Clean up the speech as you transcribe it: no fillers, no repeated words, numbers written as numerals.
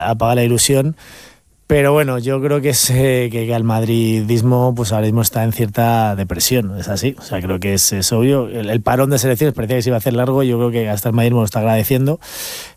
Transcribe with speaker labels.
Speaker 1: apaga la ilusión. Pero bueno, yo creo que el madridismo pues ahora mismo está en cierta depresión, es así. O sea, creo que es obvio. El parón de selecciones parecía que se iba a hacer largo, yo creo que hasta el madridismo lo está agradeciendo.